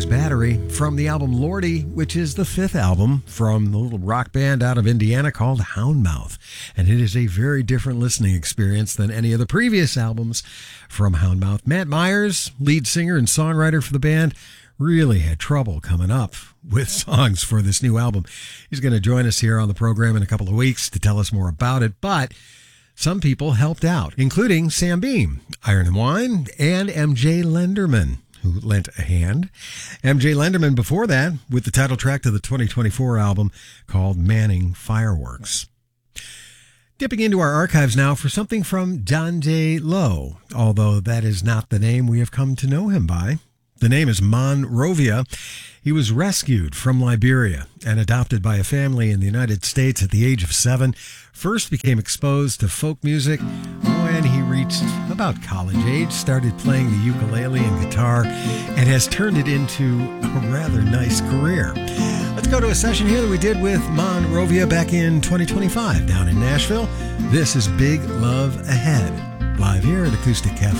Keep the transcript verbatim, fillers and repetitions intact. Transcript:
Size Battery from the album Lordy, which is the fifth album from the little rock band out of Indiana called Houndmouth. And it is a very different listening experience than any of the previous albums from Houndmouth. Matt Myers, lead singer and songwriter for the band, really had trouble coming up with songs for this new album. He's going to join us here on the program in a couple of weeks to tell us more about it, but some people helped out, including Sam Beam, Iron and Wine, and M J Lenderman, who lent a hand. M J Lenderman before that with the title track to the twenty twenty-four album called Manning Fireworks. Dipping into our archives now for something from Dande Lowe, although that is not the name we have come to know him by. The name is Monrovia. He was rescued from Liberia and adopted by a family in the United States at the age of seven. First became exposed to folk music when he reached about college age, started playing the ukulele and guitar, and has turned it into a rather nice career. Let's go to a session here that we did with Monrovia back in twenty twenty-five down in Nashville. This is Big Love Ahead, live here at Acoustic Cafe.